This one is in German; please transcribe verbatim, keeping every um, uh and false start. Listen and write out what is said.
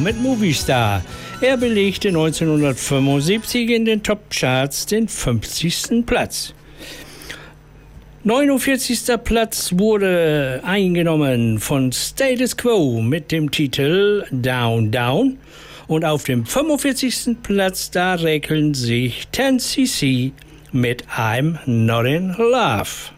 mit Movie Star. Er belegte neunzehnhundertfünfundsiebzig in den Top-Charts den fünfzigsten Platz. neunundvierzigster Platz wurde eingenommen von Status Quo mit dem Titel Down Down. Und auf dem fünfundvierzigsten Platz, da räkeln sich ten C C mit I'm Not in Love.